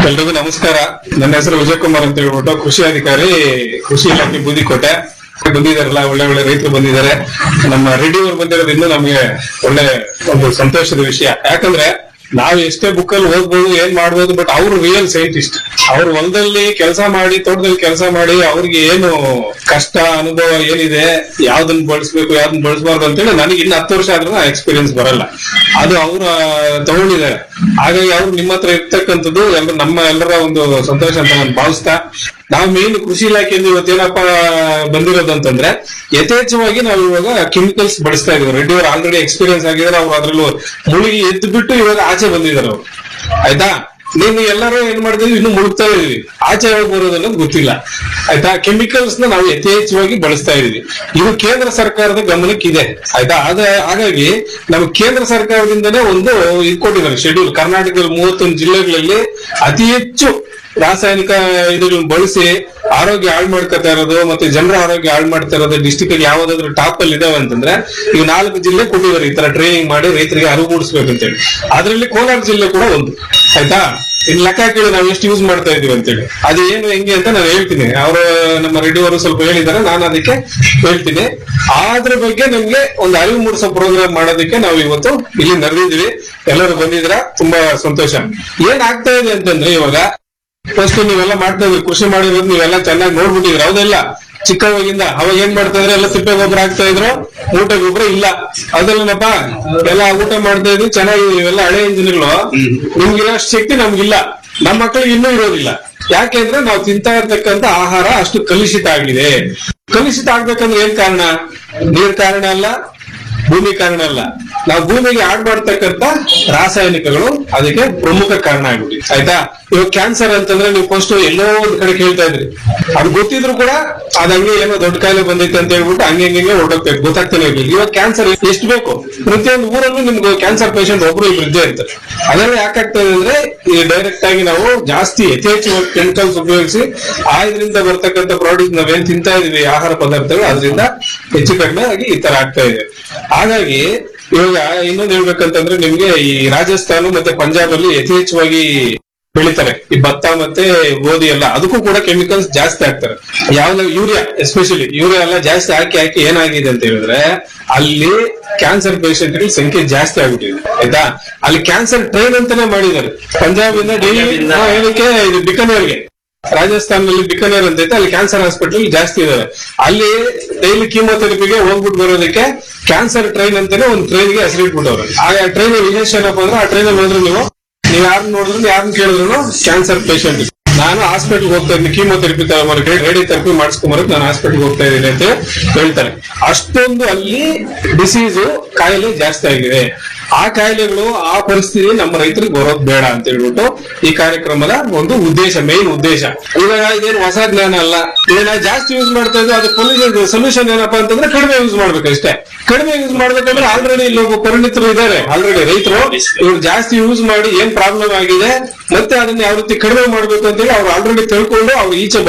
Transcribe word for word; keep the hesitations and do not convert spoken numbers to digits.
ಎಲ್ರಿಗೂ ನಮಸ್ಕಾರ. ನನ್ನ ಹೆಸರು ವಿಜಯ್ ಕುಮಾರ್ ಅಂತ ಹೇಳ್ಬಿಟ್ಟು ಕೃಷಿ ಅಧಿಕಾರಿ, ಕೃಷಿ ಇಲಾಖೆ ಬೂದಿಕೋಟೆ. ಬಂದಿದಾರಲ್ಲ, ಒಳ್ಳೆ ಒಳ್ಳೆ ರೈತರು ಬಂದಿದ್ದಾರೆ. ನಮ್ಮ ರೆಡ್ಡಿ ಅವರು ಬಂದಿರೋದು ಇನ್ನೂ ನಮಗೆ ಒಳ್ಳೆ ಒಂದು ಸಂತೋಷದ ವಿಷಯ. ಯಾಕಂದ್ರೆ ನಾವು ಎಷ್ಟೇ ಬುಕ್ ಅಲ್ಲಿ ಓದ್ಬೋದು, ಏನ್ ಮಾಡ್ಬೋದು, ಬಟ್ ಅವ್ರು ರಿಯಲ್ ಸೈಂಟಿಸ್ಟ್. ಅವ್ರು ಹೊಲದಲ್ಲಿ ಕೆಲಸ ಮಾಡಿ, ತೋಟದಲ್ಲಿ ಕೆಲಸ ಮಾಡಿ, ಅವ್ರಿಗೆ ಏನು ಕಷ್ಟ ಅನುಭವ ಏನಿದೆ, ಯಾವ್ದನ್ನ ಬಳಸ್ಬೇಕು ಯಾವ್ದನ್ನ ಬಳಸಬಾರ್ದು ಅಂತೇಳಿ ನನಗೆ ಇನ್ನು ಹತ್ತು ವರ್ಷ ಆದ್ರೂ ಎಕ್ಸ್ಪೀರಿಯನ್ಸ್ ಬರಲ್ಲ. ಅದು ಅವ್ರ ತಗೊಂಡಿದ್ದಾರೆ. ಹಾಗಾಗಿ ಅವ್ರು ನಿಮ್ಮ ಹತ್ರ ಇರ್ತಕ್ಕಂಥದ್ದು ಎಲ್ಲರೂ ನಮ್ಮ ಎಲ್ಲರ ಒಂದು ಸಂತೋಷ ಅಂತ ನಾನು ಭಾವಿಸ್ತಾ, ನಾವು ಮೇನ್ ಕೃಷಿ ಇಲಾಖೆಯಿಂದ ಇವತ್ತೇನಪ್ಪ ಬಂದಿರೋದು ಅಂತಂದ್ರೆ, ಯಥೇಚ್ಛವಾಗಿ ನಾವು ಇವಾಗ ಕೆಮಿಕಲ್ಸ್ ಬಳಸ್ತಾ ಇದೀವಿ. ರೆಡ್ಡಿ ಅವರು ಆಲ್ರೆಡಿ ಎಕ್ಸ್ಪೀರಿಯನ್ಸ್ ಆಗಿದ್ದಾರೆ. ಅವ್ರು ಅದ್ರಲ್ಲೂ ಮುಳುಗಿ ಎದ್ದು ಬಿಟ್ಟು ಇವಾಗ ಆಚೆ ಬಂದಿದ್ದಾರೆ ಅವ್ರು. ಆಯ್ತಾ, ನೀನು ಎಲ್ಲರೂ ಏನ್ ಮಾಡಿದ್ವಿ, ಇನ್ನು ಮುಳುಗ್ತಾ ಇದೀವಿ. ಆಚೆ ಹೇಳಿ ಬರೋದು ಅನ್ನೋದು ಗೊತ್ತಿಲ್ಲ. ಆಯ್ತಾ, ಕೆಮಿಕಲ್ಸ್ ನ ನಾವು ಯಥೇಚ್ಛವಾಗಿ ಬಳಸ್ತಾ ಇದೀವಿ. ಇದು ಕೇಂದ್ರ ಸರ್ಕಾರದ ಗಮನಕ್ಕಿದೆ. ಆಯ್ತಾ, ಅದ ಹಾಗಾಗಿ ನಮ್ಮ ಕೇಂದ್ರ ಸರ್ಕಾರದಿಂದನೇ ಒಂದು ಇದು ಕೊಟ್ಟಿದ್ದಾರೆ ಶೆಡ್ಯೂಲ್. ಕರ್ನಾಟಕದ ಮೂವತ್ತೊಂದು ಜಿಲ್ಲೆಗಳಲ್ಲಿ ಅತಿ ಹೆಚ್ಚು ರಾಸಾಯನಿಕ ಇದುಗಳನ್ನ ಬಳಸಿ ಆರೋಗ್ಯ ಹಾಳು ಮಾಡ್ಕೊತಾ ಇರೋದು, ಮತ್ತೆ ಜನರ ಆರೋಗ್ಯ ಹಾಳು ಮಾಡ್ತಾ ಇರೋದು ಡಿಸ್ಟಿಕ್ ಅಲ್ಲಿ ಯಾವ್ದಾದ್ರು ಟಾಪ್ ಅಲ್ಲಿ ಇದಾವೆ ಅಂತಂದ್ರೆ ಈಗ ನಾಲ್ಕು ಜಿಲ್ಲೆ ಕೊಟ್ಟಿದ್ದಾರೆ ಈ ತರ ಟ್ರೈನಿಂಗ್ ಮಾಡಿ ರೈತರಿಗೆ ಅರಿವು ಮೂಡಿಸ್ಬೇಕಂತೇಳಿ. ಅದ್ರಲ್ಲಿ ಕೋಲಾರ ಜಿಲ್ಲೆ ಕೂಡ ಒಂದು. ಆಯ್ತಾ, ಇನ್ ಲೆಕ್ಕ ಹಾಕಿ ನಾವು ಎಷ್ಟು ಯೂಸ್ ಮಾಡ್ತಾ ಇದೀವಿ ಅಂತೇಳಿ. ಅದು ಏನು ಹೆಂಗೆ ಅಂತ ನಾನು ಹೇಳ್ತೀನಿ. ಅವರು ನಮ್ಮ ರೆಡ್ಡಿ ಅವರು ಸ್ವಲ್ಪ ಹೇಳಿದ್ದಾರೆ, ನಾನು ಅದಕ್ಕೆ ಹೇಳ್ತೀನಿ. ಅದ್ರ ಬಗ್ಗೆ ನಮ್ಗೆ ಒಂದು ಅರಿವು ಮೂಡಿಸೋ ಪ್ರೋಗ್ರಾಮ್ ಮಾಡೋದಕ್ಕೆ ನಾವು ಇವತ್ತು ಇಲ್ಲಿ ನಡೆದಿದ್ವಿ. ಎಲ್ಲರೂ ಬಂದಿದ್ರ, ತುಂಬಾ ಸಂತೋಷ. ಏನ್ ಆಗ್ತಾ ಇದೆ ಅಂತಂದ್ರೆ, ಇವಾಗ ಫಸ್ಟ್ ನೀವೆಲ್ಲ ಮಾಡ್ತಾ ಇದ್ರಿ, ಕೃಷಿ ಮಾಡಿರೋದು ನೀವೆಲ್ಲ ಚೆನ್ನಾಗಿ ನೋಡ್ಬಿಟ್ಟಿದ್ರಿ. ಹೌದಲ್ಲ? ಚಿಕ್ಕವಾಗಿಂದ ಅವಾಗ ಏನ್ ಮಾಡ್ತಾ ಇದ್ರೆ ಎಲ್ಲ ತಿಪ್ಪೆ ಗೊಬ್ಬರ ಹಾಕ್ತಾ ಇದ್ರು, ಊಟ ಗೊಬ್ಬರ ಇಲ್ಲ. ಅದಲ್ಲನಪ್ಪ, ಎಲ್ಲ ಊಟ ಮಾಡ್ತಾ ಇದ್ವಿ ಚೆನ್ನಾಗಿ. ಇವೆಲ್ಲ ಹಳೆ ಇಂಜಿನ್ಗಳು, ನಿಮ್ಗಿರೋ ಶಕ್ತಿ ನಮ್ಗಿಲ್ಲ, ನಮ್ಮ ಮಕ್ಕಳಿಗೆ ಇನ್ನೂ ಇರೋದಿಲ್ಲ. ಯಾಕೆಂದ್ರೆ ನಾವು ತಿಂತಾ ಇರ್ತಕ್ಕಂಥ ಆಹಾರ ಅಷ್ಟು ಕಲುಷಿತ ಆಗಿದೆ. ಕಲುಷಿತ ಆಗ್ಬೇಕಂದ್ರೆ ಏನ್ ಕಾರಣ? ನೀರ್ ಕಾರಣ ಅಲ್ಲ, ಭೂಮಿ ಕಾರಣ ಅಲ್ಲ, ನಾವು ಭೂಮಿಗೆ ಆಡ್ ಮಾಡ್ತಕ್ಕಂಥ ರಾಸಾಯನಿಕಗಳು ಅದಕ್ಕೆ ಪ್ರಮುಖ ಕಾರಣ ಆಗ್ಬಿಡಿ. ಆಯ್ತಾ, ಇವಾಗ ಕ್ಯಾನ್ಸರ್ ಅಂತಂದ್ರೆ ನೀವು ಫಸ್ಟ್ ಎಲ್ಲೋ ಒಂದ್ ಕಡೆ ಕೇಳ್ತಾ ಇದ್ರಿ, ಅದು ಗೊತ್ತಿದ್ರು ಕೂಡ ಅದ್ ಹಂಗೆ ಏನೋ ದೊಡ್ಡ ಕಾಯಿಲೆ ಬಂದೈತೆ ಅಂತ ಹೇಳ್ಬಿಟ್ಟು ಹಂಗೆ ಹಂಗೆ ಹೊರಟೋಗ್ಬೇಕು, ಗೊತ್ತಾಗ್ತಾನೆ ಇರ್ಲಿಲ್ಲ. ಇವಾಗ ಕ್ಯಾನ್ಸರ್ ಎಷ್ಟು ಬೇಕು, ಪ್ರತಿಯೊಂದು ಊರಲ್ಲೂ ನಿಮ್ಗೆ ಕ್ಯಾನ್ಸರ್ ಪೇಷಂಟ್ ಒಬ್ರು ಇಬ್ರು ಇದ್ದೇ ಇರ್ತಾರೆ. ಅದೆಲ್ಲ ಯಾಕಾಗ್ತದೆ ಅಂದ್ರೆ, ಈ ಡೈರೆಕ್ಟ್ ಆಗಿ ನಾವು ಜಾಸ್ತಿ ಯಥೇಚ್ಛವಾಗಿ ಕೆಮಿಕಲ್ಸ್ ಉಪಯೋಗಿಸಿ ಆ ಇದರಿಂದ ಬರ್ತಕ್ಕಂಥ ಪ್ರಾಡಕ್ಟ್ ನಾವೇನ್ ತಿಂತಾ ಇದೀವಿ, ಆಹಾರ ಪದಾರ್ಥಗಳು, ಅದರಿಂದ ಹೆಚ್ಚು ಕಡಿಮೆ ಆಗಿ ಈ ತರ ಆಗ್ತಾ ಇದೆ. ಹಾಗಾಗಿ ಇವಾಗ ಇನ್ನೊಂದು ಹೇಳ್ಬೇಕಂತಂದ್ರೆ, ನಿಮ್ಗೆ ಈ ರಾಜಸ್ಥಾನ ಮತ್ತೆ ಪಂಜಾಬ್ ಅಲ್ಲಿ ಯಥೇಚ್ಛವಾಗಿ ಬೆಳಿತಾರೆ ಈ ಭತ್ತ ಮತ್ತೆ ಗೋಧಿ ಎಲ್ಲ. ಅದಕ್ಕೂ ಕೂಡ ಕೆಮಿಕಲ್ಸ್ ಜಾಸ್ತಿ ಹಾಕ್ತಾರೆ. ಯಾವ ಯೂರಿಯಾ, ಎಸ್ಪೆಷಲಿ ಯೂರಿಯಾ ಎಲ್ಲ ಜಾಸ್ತಿ ಹಾಕಿ ಹಾಕಿ ಏನಾಗಿದೆ ಅಂತ ಹೇಳಿದ್ರೆ, ಅಲ್ಲಿ ಕ್ಯಾನ್ಸರ್ ಪೇಷಂಟ್ ಸಂಖ್ಯೆ ಜಾಸ್ತಿ ಆಗ್ಬಿಟ್ಟಿದೆ. ಆಯ್ತಾ, ಅಲ್ಲಿ ಕ್ಯಾನ್ಸರ್ ಟ್ರೈನ್ ಅಂತಾನೆ ಮಾಡಿದ್ದಾರೆ. ಪಂಜಾಬ್ ಇಂದ ಡೈಲಿ ಏನಕ್ಕೆ ಇದು ಬಿಕನೇರ್ಗೆ, ರಾಜಸ್ಥಾನದಲ್ಲಿ ಬಿಕನೇರ್ ಅಂತ ಐತೆ, ಅಲ್ಲಿ ಕ್ಯಾನ್ಸರ್ ಹಾಸ್ಪಿಟಲ್ ಜಾಸ್ತಿ ಇದಾವೆ. ಅಲ್ಲಿ ಡೈಲಿ ಕೀಮೋಥೆರಪಿಗೆ ಹೋಗ್ಬಿಟ್ಟು ಬರೋದಕ್ಕೆ ಕ್ಯಾನ್ಸರ್ ಟ್ರೈನ್ ಅಂತಾನೆ ಒಂದು ಟ್ರೈನ್ಗೆ ಹೆಸರಿಟ್ಬಿಟ್ಟವ್ರು. ಆ ಟ್ರೈನ್ ವಿಶೇಷ ಏನಪ್ಪಾ ಅಂದ್ರೆ, ಆ ಟ್ರೈನ್ ಹೋದ್ರೆ ನೀವು ನೀವ್ ಯಾರನ್ನ ನೋಡಿದ್ರು ಯಾರನ್ನ ಕೇಳಿದ್ರು ಕ್ಯಾನ್ಸರ್ ಪೇಷಂಟ್. ನಾನು ಹಾಸ್ಪಿಟಲ್ ಹೋಗ್ತಾ ಇದ್ದೀನಿ, ಕೀಮೋಥೆರಪಿ ರೇಡಿಯೋಥೆರಪಿ ಮಾಡಿಸ್ಕೊಂಬರಕ್ ನಾನು ಹಾಸ್ಪಿಟಲ್ ಹೋಗ್ತಾ ಇದ್ದೀನಿ ಅಂತ ಹೇಳ್ತಾರೆ. ಅಷ್ಟೊಂದು ಅಲ್ಲಿ ಡಿಸೀಸು, ಕಾಯಿಲೆ ಜಾಸ್ತಿ ಆಗಿದೆ. ಆ ಕಾಯಿಲೆಗಳು, ಆ ಪರಿಸ್ಥಿತಿ ನಮ್ಮ ರೈತರಿಗೆ ಬರೋದು ಬೇಡ ಅಂತ ಹೇಳ್ಬಿಟ್ಟು ಈ ಕಾರ್ಯಕ್ರಮದ ಒಂದು ಉದ್ದೇಶ, ಮೇನ್ ಉದ್ದೇಶ. ಇವಾಗ ಇದೇನು ಹೊಸ ಜ್ಞಾನ ಅಲ್ಲ, ಇದನ್ನ ಜಾಸ್ತಿ ಯೂಸ್ ಮಾಡ್ತಾ ಇದ್ವಿ. ಅದಕ್ಕೆ ಸೊಲ್ಯೂಷನ್ ಏನಪ್ಪಾ ಅಂತಂದ್ರೆ ಕಡಿಮೆ ಯೂಸ್ ಮಾಡ್ಬೇಕು ಅಷ್ಟೇ. ಕಡಿಮೆ ಯೂಸ್ ಮಾಡ್ಬೇಕಂದ್ರೆ ಆಲ್ರೆಡಿ ಇಲ್ಲಿ ಒಬ್ಬ ಪರಿಣಿತರು ಇದ್ದಾರೆ, ಆಲ್ರೆಡಿ ರೈತರು. ಇವ್ರು ಜಾಸ್ತಿ ಯೂಸ್ ಮಾಡಿ ಏನ್ ಪ್ರಾಬ್ಲಮ್ ಆಗಿದೆ ಮತ್ತೆ ಅದನ್ನ ಯಾವ ರೀತಿ ಕಡಿಮೆ ಮಾಡ್ಬೇಕು ಅಂತೇಳಿ ಅವ್ರು ಆಲ್ರೆಡಿ ತಿಳ್ಕೊಂಡು ಅವ್ರು ಈಚೆ